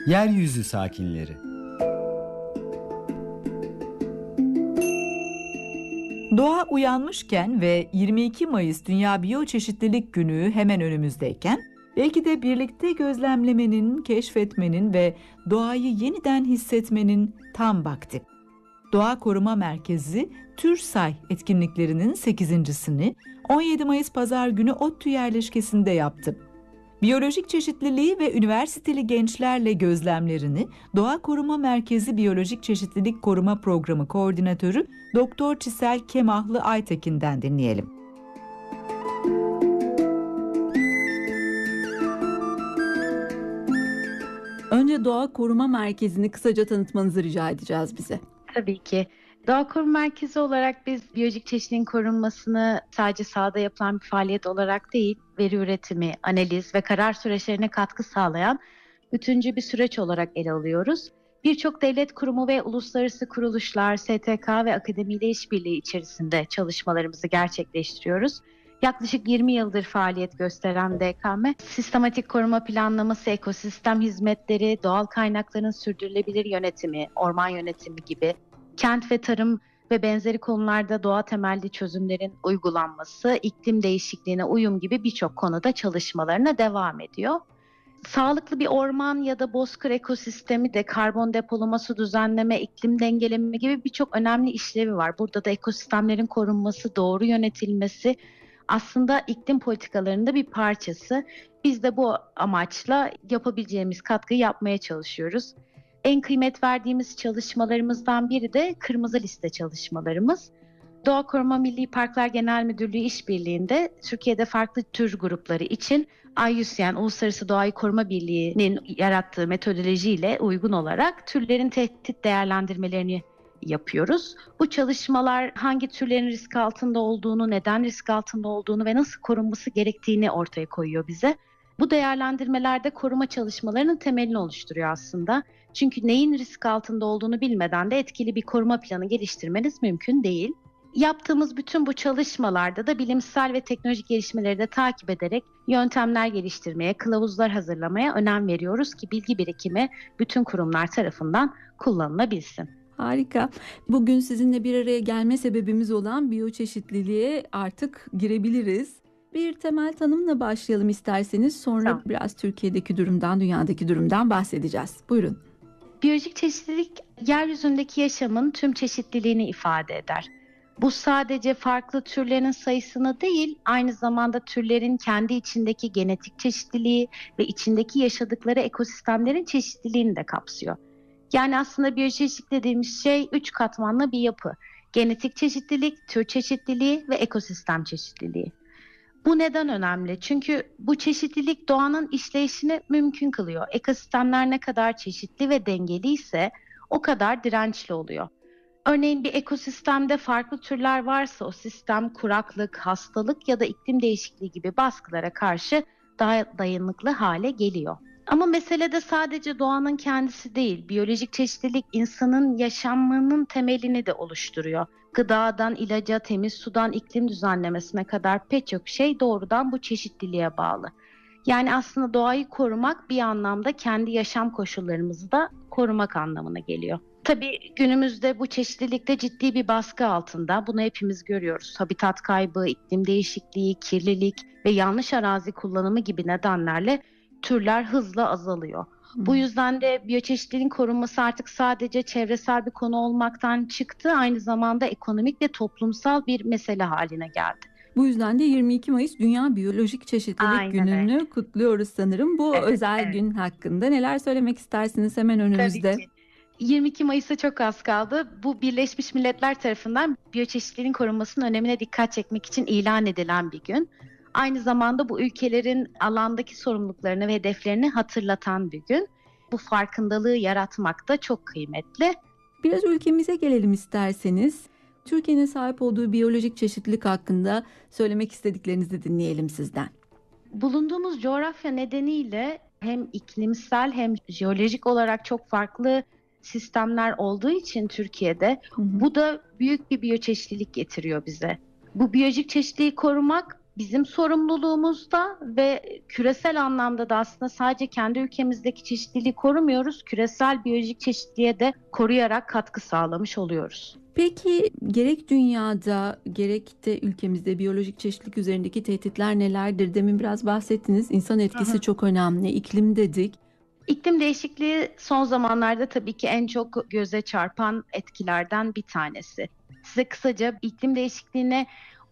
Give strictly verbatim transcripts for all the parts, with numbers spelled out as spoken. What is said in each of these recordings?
Yeryüzü sakinleri. Doğa uyanmışken ve yirmi iki Mayıs Dünya Biyoçeşitlilik Günü hemen önümüzdeyken, belki de birlikte gözlemlemenin, keşfetmenin ve doğayı yeniden hissetmenin tam vakti. Doğa Koruma Merkezi TÜRSAY etkinliklerinin sekizincisini on yedi Mayıs Pazar günü ODTÜ yerleşkesinde yaptı. Biyolojik çeşitliliği ve üniversiteli gençlerle gözlemlerini Doğa Koruma Merkezi Biyolojik Çeşitlilik Koruma Programı Koordinatörü Doktor Çisel Kemahlı Aytekin'den dinleyelim. Önce Doğa Koruma Merkezi'ni kısaca tanıtmanızı rica edeceğiz bize. Tabii ki. Doğa Koruma Merkezi olarak biz biyolojik çeşitliliğin korunmasını sadece sahada yapılan bir faaliyet olarak değil, veri üretimi, analiz ve karar süreçlerine katkı sağlayan bütüncül bir süreç olarak ele alıyoruz. Birçok devlet kurumu ve uluslararası kuruluşlar, S T K ve akademiyle işbirliği içerisinde çalışmalarımızı gerçekleştiriyoruz. Yaklaşık yirmi yıldır faaliyet gösteren D K M, sistematik koruma planlaması, ekosistem hizmetleri, doğal kaynakların sürdürülebilir yönetimi, orman yönetimi gibi kent ve tarım ve benzeri konularda doğa temelli çözümlerin uygulanması, iklim değişikliğine uyum gibi birçok konuda çalışmalarına devam ediyor. Sağlıklı bir orman ya da bozkır ekosistemi de karbon depolama, su düzenleme, iklim dengeleme gibi birçok önemli işlevi var. Burada da ekosistemlerin korunması, doğru yönetilmesi aslında iklim politikalarının bir parçası. Biz de bu amaçla yapabileceğimiz katkıyı yapmaya çalışıyoruz. En kıymet verdiğimiz çalışmalarımızdan biri de kırmızı liste çalışmalarımız. Doğa Koruma Milli Parklar Genel Müdürlüğü işbirliğinde Türkiye'de farklı tür grupları için I U C N, Uluslararası Doğayı Koruma Birliği'nin yarattığı metodolojiyle uygun olarak türlerin tehdit değerlendirmelerini yapıyoruz. Bu çalışmalar hangi türlerin risk altında olduğunu, neden risk altında olduğunu ve nasıl korunması gerektiğini ortaya koyuyor bize. Bu değerlendirmelerde koruma çalışmalarının temelini oluşturuyor aslında. Çünkü neyin risk altında olduğunu bilmeden de etkili bir koruma planı geliştirmeniz mümkün değil. Yaptığımız bütün bu çalışmalarda da bilimsel ve teknolojik gelişmeleri de takip ederek yöntemler geliştirmeye, kılavuzlar hazırlamaya önem veriyoruz ki bilgi birikimi bütün kurumlar tarafından kullanılabilsin. Harika. Bugün sizinle bir araya gelme sebebimiz olan biyoçeşitliliğe artık girebiliriz. Bir temel tanımla başlayalım isterseniz. Sonra tamam. Biraz Türkiye'deki durumdan, dünyadaki durumdan bahsedeceğiz. Buyurun. Biyolojik çeşitlilik, yeryüzündeki yaşamın tüm çeşitliliğini ifade eder. Bu sadece farklı türlerin sayısını değil, aynı zamanda türlerin kendi içindeki genetik çeşitliliği ve içindeki yaşadıkları ekosistemlerin çeşitliliğini de kapsıyor. Yani aslında biyoçeşitlilik dediğimiz şey üç katmanlı bir yapı. Genetik çeşitlilik, tür çeşitliliği ve ekosistem çeşitliliği. Bu neden önemli? Çünkü bu çeşitlilik doğanın işleyişini mümkün kılıyor. Ekosistemler ne kadar çeşitli ve dengeli ise o kadar dirençli oluyor. Örneğin bir ekosistemde farklı türler varsa o sistem kuraklık, hastalık ya da iklim değişikliği gibi baskılara karşı daha dayanıklı hale geliyor. Ama mesele de sadece doğanın kendisi değil, biyolojik çeşitlilik insanın yaşamının temelini de oluşturuyor. Gıdadan ilaca, temiz sudan iklim düzenlemesine kadar pek çok şey doğrudan bu çeşitliliğe bağlı. Yani aslında doğayı korumak bir anlamda kendi yaşam koşullarımızı da korumak anlamına geliyor. Tabii günümüzde bu çeşitlilikte ciddi bir baskı altında. Bunu hepimiz görüyoruz. Habitat kaybı, iklim değişikliği, kirlilik ve yanlış arazi kullanımı gibi nedenlerle türler hızla azalıyor. Hmm. Bu yüzden de biyoçeşitliliğin korunması artık sadece çevresel bir konu olmaktan çıktı. Aynı zamanda ekonomik ve toplumsal bir mesele haline geldi. Bu yüzden de yirmi iki Mayıs Dünya Biyolojik Çeşitlilik Aynen Günü'nü öyle. kutluyoruz sanırım. Bu evet, özel evet. gün hakkında neler söylemek istersiniz hemen önümüzde? Tabii ki. yirmi iki Mayıs'a çok az kaldı. Bu Birleşmiş Milletler tarafından biyoçeşitliliğin korunmasının önemine dikkat çekmek için ilan edilen bir gün. Aynı zamanda bu ülkelerin alandaki sorumluluklarını ve hedeflerini hatırlatan bir gün. Bu farkındalığı yaratmak da çok kıymetli. Biraz ülkemize gelelim isterseniz. Türkiye'nin sahip olduğu biyolojik çeşitlilik hakkında söylemek istediklerinizi dinleyelim sizden. Bulunduğumuz coğrafya nedeniyle hem iklimsel hem jeolojik olarak çok farklı sistemler olduğu için Türkiye'de hı hı. bu da büyük bir biyoçeşitlilik getiriyor bize. Bu biyolojik çeşitliliği korumak bizim sorumluluğumuzda ve küresel anlamda da aslında sadece kendi ülkemizdeki çeşitliliği korumuyoruz, küresel biyolojik çeşitliliğe de koruyarak katkı sağlamış oluyoruz. Peki gerek dünyada gerek de ülkemizde biyolojik çeşitlilik üzerindeki tehditler nelerdir? Demin biraz bahsettiniz. İnsan etkisi hı hı. çok önemli. İklim dedik. İklim değişikliği son zamanlarda tabii ki en çok göze çarpan etkilerden bir tanesi. Size kısaca iklim değişikliğine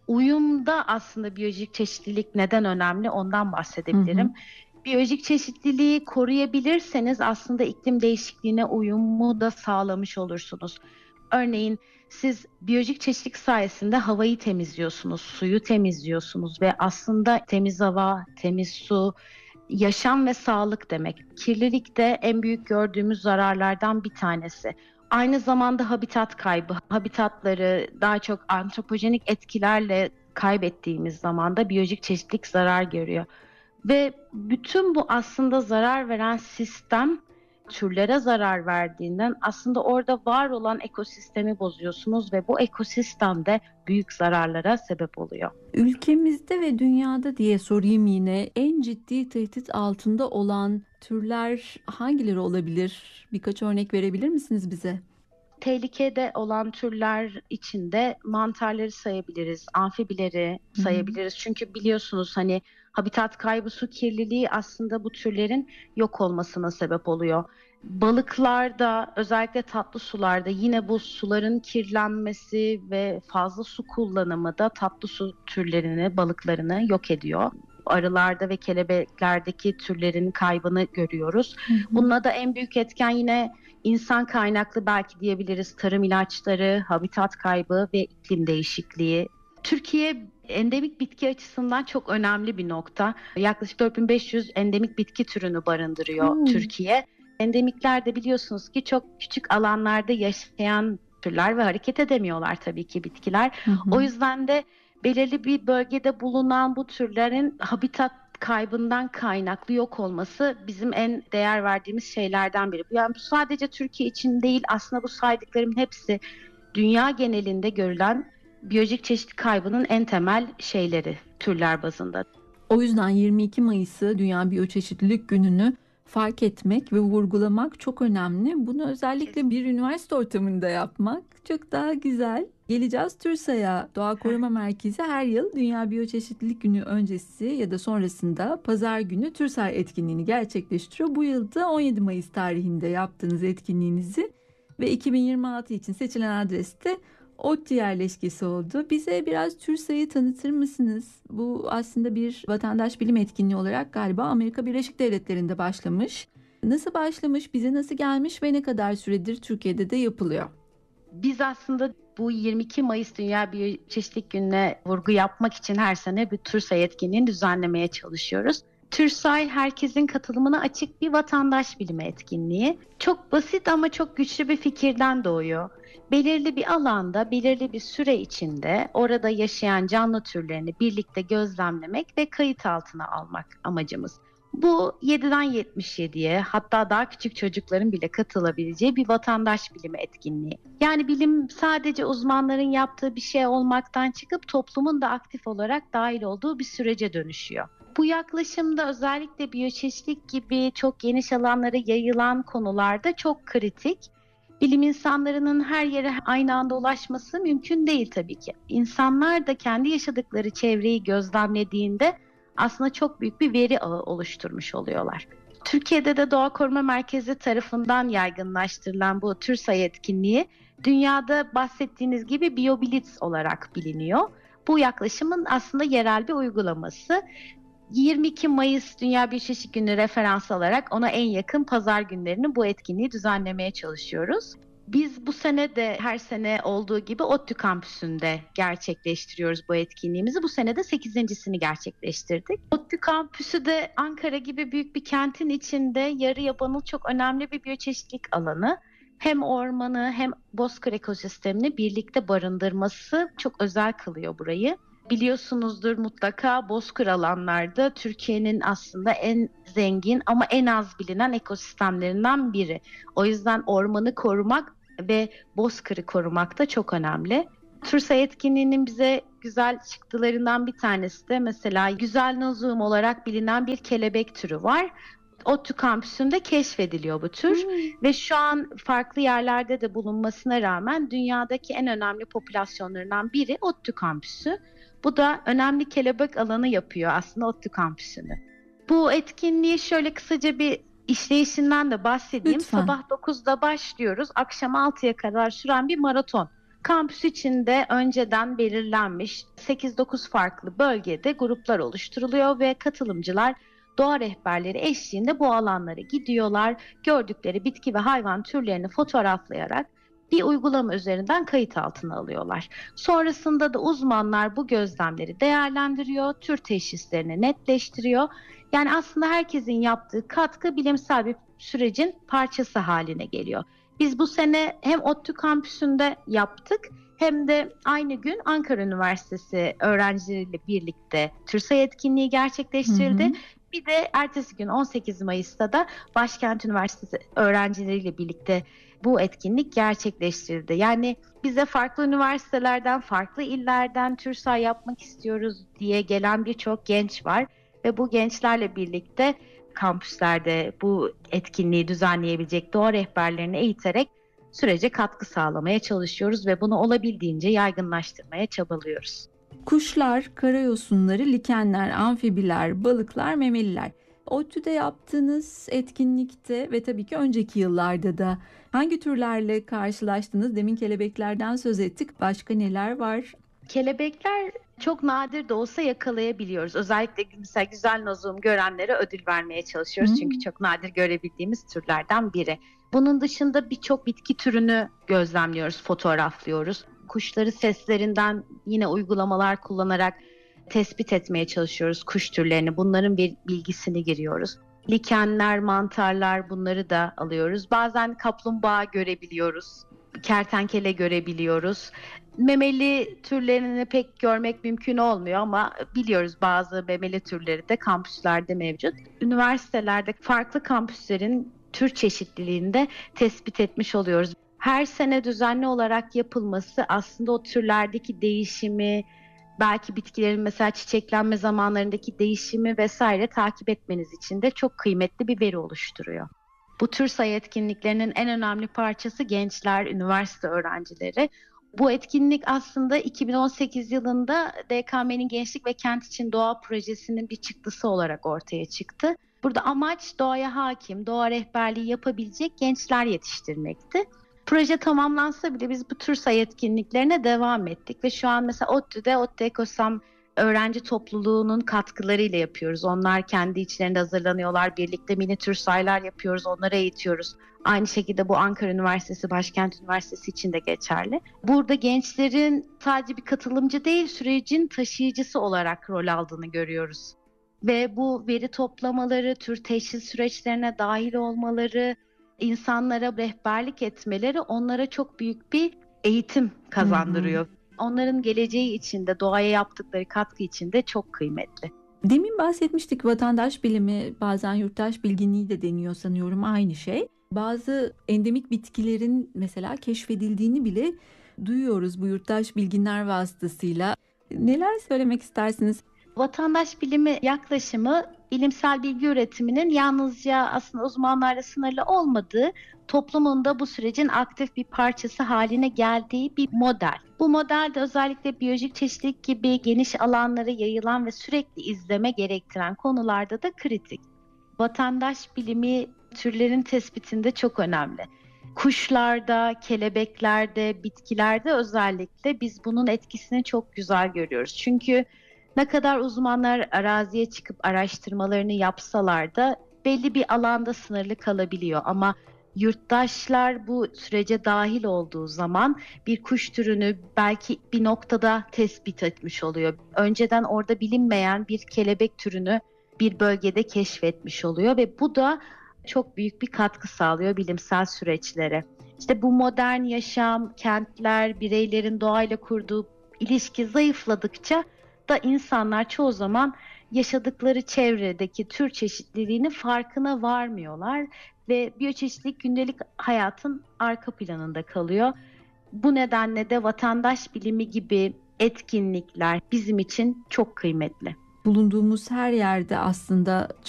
uyumda aslında biyolojik çeşitlilik neden önemli ondan bahsedebilirim. Hı hı. Biyolojik çeşitliliği koruyabilirseniz aslında iklim değişikliğine uyumu da sağlamış olursunuz. Örneğin siz biyolojik çeşitlilik sayesinde havayı temizliyorsunuz, suyu temizliyorsunuz ve aslında temiz hava, temiz su, yaşam ve sağlık demek. Kirlilik de en büyük gördüğümüz zararlardan bir tanesi. Aynı zamanda habitat kaybı, habitatları daha çok antropojenik etkilerle kaybettiğimiz zaman da biyolojik çeşitlilik zarar görüyor. Ve bütün bu aslında zarar veren sistem türlere zarar verdiğinden aslında orada var olan ekosistemi bozuyorsunuz ve bu ekosistemde büyük zararlara sebep oluyor. Ülkemizde ve dünyada diye sorayım yine en ciddi tehdit altında olan türler hangileri olabilir? Birkaç örnek verebilir misiniz bize? Tehlikede olan türler içinde mantarları sayabiliriz, amfibileri sayabiliriz. Hı-hı. Çünkü biliyorsunuz hani habitat kaybı, su kirliliği aslında bu türlerin yok olmasına sebep oluyor. Balıklarda özellikle tatlı sularda yine bu suların kirlenmesi ve fazla su kullanımı da tatlı su türlerini, balıklarını yok ediyor. Arılarda ve kelebeklerdeki türlerin kaybını görüyoruz. Hı hı. Bununla da en büyük etken yine insan kaynaklı belki diyebiliriz tarım ilaçları, habitat kaybı ve iklim değişikliği. Türkiye endemik bitki açısından çok önemli bir nokta. Yaklaşık dört bin beş yüz endemik bitki türünü barındırıyor hmm. Türkiye. Endemikler de biliyorsunuz ki çok küçük alanlarda yaşayan türler ve hareket edemiyorlar tabii ki bitkiler. Hı hı. O yüzden de belirli bir bölgede bulunan bu türlerin habitat kaybından kaynaklı yok olması bizim en değer verdiğimiz şeylerden biri. Yani bu sadece Türkiye için değil, aslında bu saydıklarımın hepsi dünya genelinde görülen biyolojik çeşitlilik kaybının en temel şeyleri türler bazında. O yüzden yirmi iki Mayıs'ı Dünya Biyoçeşitlilik Günü'nü fark etmek ve vurgulamak çok önemli. Bunu özellikle bir üniversite ortamında yapmak çok daha güzel. Geleceğiz TÜRSA'ya. Doğa Koruma Merkezi her yıl Dünya Biyoçeşitlilik Günü öncesi ya da sonrasında Pazar günü TÜRSA etkinliğini gerçekleştiriyor. Bu yıl da on yedi Mayıs tarihinde yaptığınız etkinliğinizi ve iki bin yirmi altı için seçilen adreste ODTÜ yerleşkesi oldu. Bize biraz TÜRSA'yı tanıtır mısınız? Bu aslında bir vatandaş bilim etkinliği olarak galiba Amerika Birleşik Devletleri'nde başlamış. Nasıl başlamış, bize nasıl gelmiş ve ne kadar süredir Türkiye'de de yapılıyor? Biz aslında bu yirmi iki Mayıs Dünya Biyoçeşitlilik Günü'ne vurgu yapmak için her sene bir TÜRSA etkinliğini düzenlemeye çalışıyoruz. TÜRSA herkesin katılımına açık bir vatandaş bilimi etkinliği. Çok basit ama çok güçlü bir fikirden doğuyor. Belirli bir alanda, belirli bir süre içinde orada yaşayan canlı türlerini birlikte gözlemlemek ve kayıt altına almak amacımız. Bu yediden yetmiş yediye, hatta daha küçük çocukların bile katılabileceği bir vatandaş bilimi etkinliği. Yani bilim sadece uzmanların yaptığı bir şey olmaktan çıkıp toplumun da aktif olarak dahil olduğu bir sürece dönüşüyor. Bu yaklaşımda özellikle biyoçeşitlilik gibi çok geniş alanlara yayılan konularda çok kritik. Bilim insanlarının her yere aynı anda ulaşması mümkün değil tabii ki. İnsanlar da kendi yaşadıkları çevreyi gözlemlediğinde aslında çok büyük bir veri ağı oluşturmuş oluyorlar. Türkiye'de de Doğa Koruma Merkezi tarafından yaygınlaştırılan bu TÜRSA etkinliği dünyada bahsettiğiniz gibi BioBlitz olarak biliniyor. Bu yaklaşımın aslında yerel bir uygulaması. yirmi iki Mayıs Dünya Biyoçeşitlilik Günü referans alarak ona en yakın pazar günlerini bu etkinliği düzenlemeye çalışıyoruz. Biz bu sene de her sene olduğu gibi ODTÜ kampüsünde gerçekleştiriyoruz bu etkinliğimizi. Bu sene de sekizincisini gerçekleştirdik. ODTÜ kampüsü de Ankara gibi büyük bir kentin içinde yarı yabanıl çok önemli bir biyoçeşitlilik alanı. Hem ormanı hem bozkır ekosistemini birlikte barındırması çok özel kılıyor burayı. Biliyorsunuzdur mutlaka bozkır alanlarda Türkiye'nin aslında en zengin ama en az bilinen ekosistemlerinden biri. O yüzden ormanı korumak ve bozkırı korumak da çok önemli. TÜRSAY etkinliğinin bize güzel çıktılarından bir tanesi de mesela güzel nazum olarak bilinen bir kelebek türü var. ODTÜ kampüsünde keşfediliyor bu tür hmm. ve şu an farklı yerlerde de bulunmasına rağmen dünyadaki en önemli popülasyonlarından biri ODTÜ kampüsü. Bu da önemli kelebek alanı yapıyor aslında ODTÜ kampüsünü. Bu etkinliği şöyle kısaca bir işleyişinden de bahsedeyim. Lütfen. Sabah dokuzda başlıyoruz, akşam altıya kadar süren bir maraton. Kampüs içinde önceden belirlenmiş sekiz dokuz farklı bölgede gruplar oluşturuluyor ve katılımcılar doğa rehberleri eşliğinde bu alanlara gidiyorlar. Gördükleri bitki ve hayvan türlerini fotoğraflayarak bir uygulama üzerinden kayıt altına alıyorlar. Sonrasında da uzmanlar bu gözlemleri değerlendiriyor, tür teşhislerini netleştiriyor. Yani aslında herkesin yaptığı katkı bilimsel bir sürecin parçası haline geliyor. Biz bu sene hem ODTÜ kampüsünde yaptık hem de aynı gün Ankara Üniversitesi öğrencileriyle birlikte TÜRSAY etkinliği gerçekleştirildi. Hı hı. Bir de ertesi gün on sekiz Mayıs'ta da Başkent Üniversitesi öğrencileriyle birlikte bu etkinlik gerçekleştirildi. Yani bize farklı üniversitelerden, farklı illerden TÜRSAY yapmak istiyoruz diye gelen birçok genç var. Ve bu gençlerle birlikte kampüslerde bu etkinliği düzenleyebilecek doğa rehberlerini eğiterek sürece katkı sağlamaya çalışıyoruz ve bunu olabildiğince yaygınlaştırmaya çabalıyoruz. Kuşlar, karayosunları, likenler, amfibiler, balıklar, memeliler. ODTÜ'de yaptığınız etkinlikte ve tabii ki önceki yıllarda da hangi türlerle karşılaştınız? Demin kelebeklerden söz ettik. Başka neler var? Kelebekler çok nadir de olsa yakalayabiliyoruz. Özellikle mesela güzel nazum görenlere ödül vermeye çalışıyoruz. Hmm. Çünkü çok nadir görebildiğimiz türlerden biri. Bunun dışında birçok bitki türünü gözlemliyoruz, fotoğraflıyoruz. Kuşları seslerinden yine uygulamalar kullanarak tespit etmeye çalışıyoruz kuş türlerini. Bunların bir bilgisini giriyoruz. Likenler, mantarlar, bunları da alıyoruz. Bazen kaplumbağa görebiliyoruz. Kertenkele görebiliyoruz. Memeli türlerini pek görmek mümkün olmuyor ama biliyoruz bazı memeli türleri de kampüslerde mevcut. Üniversitelerde farklı kampüslerin tür çeşitliliğini de tespit etmiş oluyoruz. Her sene düzenli olarak yapılması aslında o türlerdeki değişimi, belki bitkilerin mesela çiçeklenme zamanlarındaki değişimi vesaire takip etmeniz için de çok kıymetli bir veri oluşturuyor. Bu TÜRSAY etkinliklerinin en önemli parçası gençler, üniversite öğrencileri. Bu etkinlik aslında iki bin on sekiz yılında D K M'nin Gençlik ve Kent İçin Doğa Projesi'nin bir çıktısı olarak ortaya çıktı. Burada amaç doğaya hakim, doğa rehberliği yapabilecek gençler yetiştirmekti. Proje tamamlansa bile biz bu TÜRSAY etkinliklerine devam ettik ve şu an mesela ODTÜ'de ODTÜ Ekosam öğrenci topluluğunun katkılarıyla yapıyoruz. Onlar kendi içlerinde hazırlanıyorlar. Birlikte mini TÜRSAY'lar yapıyoruz. Onları eğitiyoruz. Aynı şekilde bu Ankara Üniversitesi, Başkent Üniversitesi için de geçerli. Burada gençlerin sadece bir katılımcı değil, sürecin taşıyıcısı olarak rol aldığını görüyoruz. Ve bu veri toplamaları, tür teşhis süreçlerine dahil olmaları, insanlara rehberlik etmeleri onlara çok büyük bir eğitim kazandırıyor. Hı hı. Onların geleceği için de doğaya yaptıkları katkı için de çok kıymetli. Demin bahsetmiştik, vatandaş bilimi, bazen yurttaş bilginliği de deniyor sanıyorum, aynı şey. Bazı endemik bitkilerin mesela keşfedildiğini bile duyuyoruz bu yurttaş bilginler vasıtasıyla. Neler söylemek istersiniz? Vatandaş bilimi yaklaşımı bilimsel bilgi üretiminin yalnızca aslında uzmanlarla sınırlı olmadığı, toplumun da bu sürecin aktif bir parçası haline geldiği bir model. Bu modelde özellikle biyolojik çeşitlilik gibi geniş alanlara yayılan ve sürekli izleme gerektiren konularda da kritik. Vatandaş bilimi türlerin tespitinde çok önemli. Kuşlarda, kelebeklerde, bitkilerde özellikle biz bunun etkisini çok güzel görüyoruz. Çünkü ne kadar uzmanlar araziye çıkıp araştırmalarını yapsalar da belli bir alanda sınırlı kalabiliyor. Ama yurttaşlar bu sürece dahil olduğu zaman bir kuş türünü belki bir noktada tespit etmiş oluyor. Önceden orada bilinmeyen bir kelebek türünü bir bölgede keşfetmiş oluyor ve bu da çok büyük bir katkı sağlıyor bilimsel süreçlere. İşte bu modern yaşam, kentler, bireylerin doğayla kurduğu ilişki zayıfladıkça da insanlar çoğu zaman yaşadıkları çevredeki tür çeşitliliğinin farkına varmıyorlar ve biyoçeşitlilik gündelik hayatın arka planında kalıyor. Bu nedenle de vatandaş bilimi gibi etkinlikler bizim için çok kıymetli. Bulunduğumuz her yerde aslında